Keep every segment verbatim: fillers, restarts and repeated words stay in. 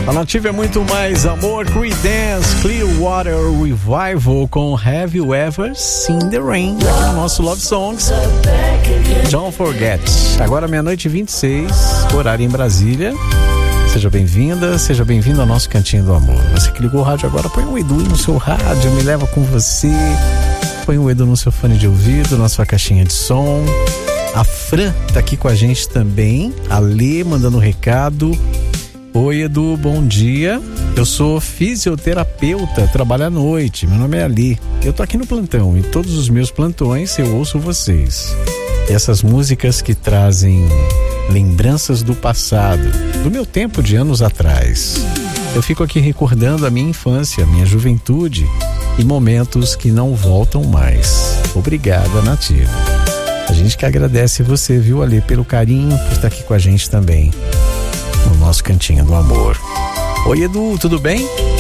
A Nativa é muito mais amor. Creedence Clearwater Revival com Have You Ever Seen the Rain? Aqui no nosso Love Songs. Don't Forget. Agora meia-noite e vinte e seis, horário em Brasília. Seja bem-vinda, seja bem-vindo ao nosso Cantinho do Amor. Você que ligou o rádio agora, põe um Edu no seu rádio, me leva com você. Põe o Edu no seu fone de ouvido, na sua caixinha de som. A Fran tá aqui com a gente também. A Lê mandando um recado. Oi, Edu, bom dia. Eu sou fisioterapeuta, trabalho à noite. Meu nome é Ali. Eu tô aqui no plantão. Em todos os meus plantões eu ouço vocês. Essas músicas que trazem lembranças do passado, do meu tempo de anos atrás. Eu fico aqui recordando a minha infância, a minha juventude e momentos que não voltam mais. Obrigada, Nativa. A gente que agradece você, viu, Ali, pelo carinho, por estar aqui com a gente também no nosso Cantinho do Amor. Oi, Edu, tudo bem?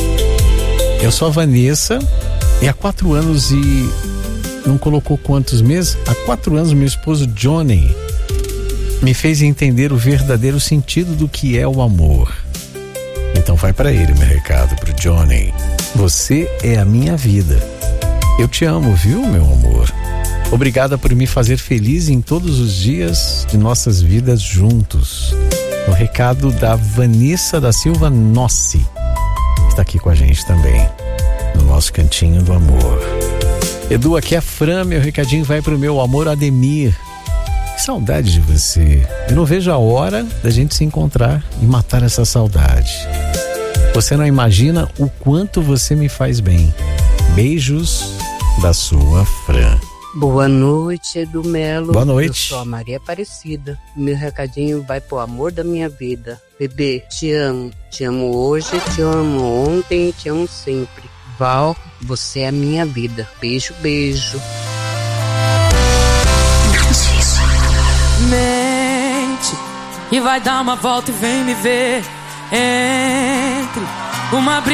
Eu sou a Vanessa e há quatro anos e não colocou quantos meses? Há quatro anos meu esposo Johnny me fez entender o verdadeiro sentido do que é o amor. Então vai pra ele meu recado, pro Johnny. Você é a minha vida. Eu te amo, viu, meu amor? Obrigada por me fazer feliz em todos os dias de nossas vidas juntos. O recado da Vanessa da Silva Nossi, que está aqui com a gente também, no nosso Cantinho do Amor. Edu, aqui é a Fran, meu recadinho vai pro meu amor Ademir. Que saudade de você. Eu não vejo a hora da gente se encontrar e matar essa saudade. Você não imagina o quanto você me faz bem. Beijos da sua Fran. Boa noite, Edu Melo. Boa noite. Eu sou a Maria Aparecida. Meu recadinho vai pro amor da minha vida. Bebê, te amo. Te amo hoje, te amo ontem e te amo sempre. Val, você é a minha vida. Beijo, beijo. Mente e vai dar uma volta e vem me ver. Entre uma briga